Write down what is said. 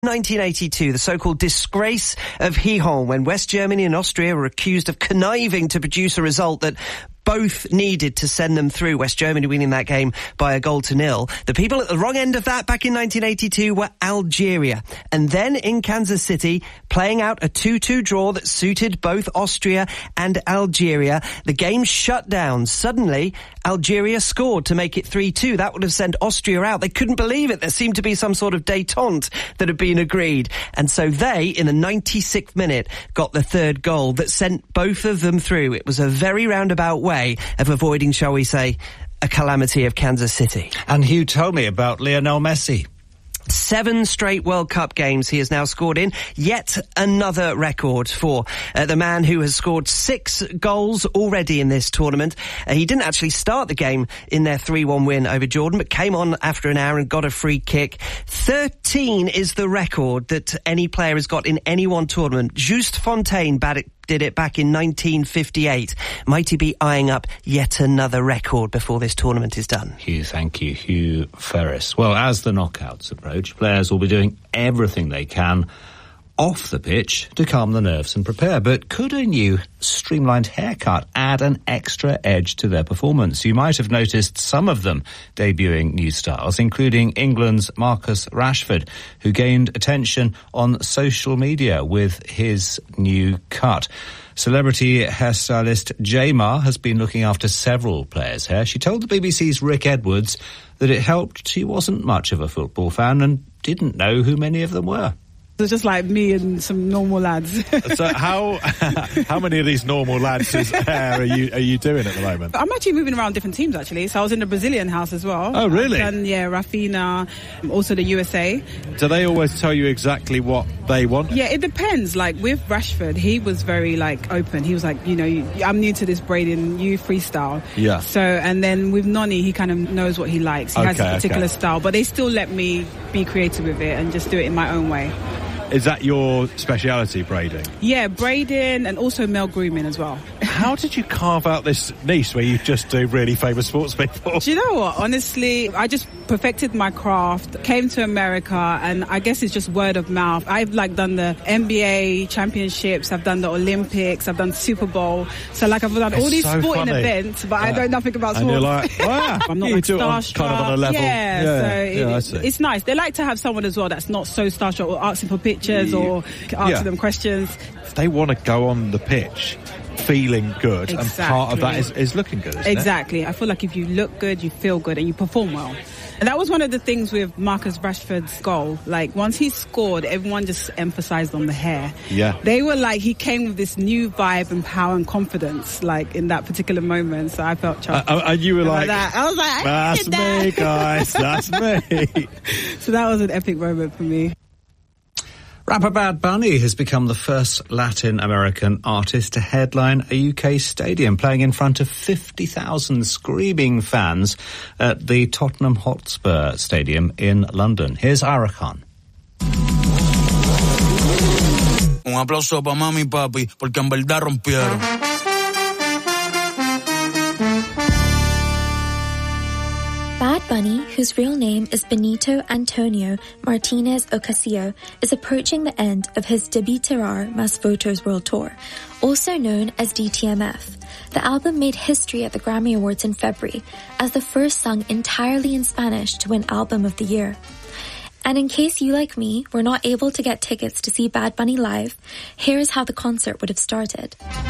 1982, the so-called disgrace of Gijón, when West Germany and Austria were accused of conniving to produce a result that both needed to send them through, West Germany winning that game by 1-0. The people at the wrong end of that back in 1982 were Algeria. And then in Kansas City, playing out a 2-2 draw that suited both Austria and Algeria, the game shut down. Suddenly, Algeria scored to make it 3-2. That would have sent Austria out. They couldn't believe it. There seemed to be some sort of détente that had been agreed. And so they, in the 96th minute, got the third goal that sent both of them through. It was a very roundabout way of avoiding, shall we say, a calamity of Kansas City. And Hugh told me about Lionel Messi. 7 straight World Cup games he has now scored in. Yet another record for the man who has scored 6 goals already in this tournament. He didn't actually start the game in their 3-1 win over Jordan, but came on after an hour and got a free kick. 13 is the record that any player has got in any one tournament. Just Fontaine did it back in 1958. Might he be eyeing up yet another record before this tournament is done? Hugh, thank you. Hugh Ferris. Well, as the knockouts approach, players will be doing everything they can off the pitch to calm the nerves and prepare. But could a new streamlined haircut add an extra edge to their performance? You might have noticed some of them debuting new styles, including England's Marcus Rashford, who gained attention on social media with his new cut. Celebrity hairstylist Jamar has been looking after several players' hair. She told the BBC's Rick Edwards that it helped she wasn't much of a football fan and didn't know who many of them were. It's just like me and some normal lads. So how many of these normal lads' hair are you doing at the moment? I'm actually moving around different teams, actually. So I was in the Brazilian house as well. Oh, really? I've done, Rafinha, also the USA. Do they always tell you exactly what they want? Yeah, it depends. Like with Rashford, he was very open. He was like, I'm new to this braiding, you freestyle. Yeah. So, and then with Noni, he kind of knows what he likes. He has a particular style, but they still let me be creative with it and just do it in my own way. Is that your speciality, braiding? Yeah, braiding and also male grooming as well. How did you carve out this niche where you just do really famous sports people? Do you know what? Honestly, I just perfected my craft, came to America, and I guess it's just word of mouth. I've done the NBA championships, I've done the Olympics, I've done Super Bowl. So I've done all these sporting events, but I know nothing about sports. And you're like, wow. I'm not starstruck. Kind of on a level. Yeah, so it's nice. They like to have someone as well that's not so starstruck or asking for pictures or answer them questions. They want to go on the pitch feeling good, and part of that is looking good, isn't it? Exactly. I feel like if you look good, you feel good, and you perform well. And that was one of the things with Marcus Rashford's goal. Once he scored, everyone just emphasized on the hair. Yeah. They were he came with this new vibe and power and confidence, in that particular moment. So I felt chuffed. And you were like, that. I was like, that's me, guys, that's me. So that was an epic moment for me. Rapper Bad Bunny has become the first Latin American artist to headline a UK stadium, playing in front of 50,000 screaming fans at the Tottenham Hotspur Stadium in London. Here's Ira Khan. Un aplauso pa mami y papi, porque en verdad rompieron. Bad Bunny, whose real name is Benito Antonio Martinez Ocasio, is approaching the end of his Debí Tirar Más Fotos World Tour, also known as DTMF. The album made history at the Grammy Awards in February as the first sung entirely in Spanish to win Album of the Year. And in case you, like me, were not able to get tickets to see Bad Bunny live, here's how the concert would have started.